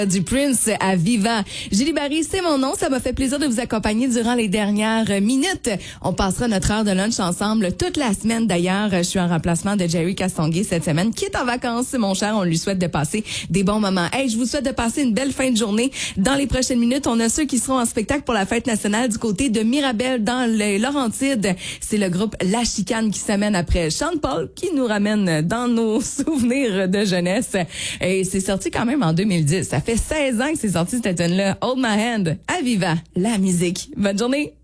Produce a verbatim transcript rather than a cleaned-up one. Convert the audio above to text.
Du Prince à Viva. Julie Barry, c'est mon nom. Ça m'a fait plaisir de vous accompagner durant les dernières minutes. On passera notre heure de lunch ensemble toute la semaine. D'ailleurs, je suis en remplacement de Jerry Castonguay cette semaine, qui est en vacances, mon cher. On lui souhaite de passer des bons moments. Hey, je vous souhaite de passer une belle fin de journée. Dans les prochaines minutes, on a ceux qui seront en spectacle pour la fête nationale du côté de Mirabel dans les Laurentides. C'est le groupe La Chicane qui s'amène après Sean Paul, qui nous ramène dans nos souvenirs de jeunesse. Et c'est sorti quand même en deux mille dix. Ça fait seize ans que c'est sorti cette tune-là. Hold My Hand, à Viva, la musique. Bonne journée!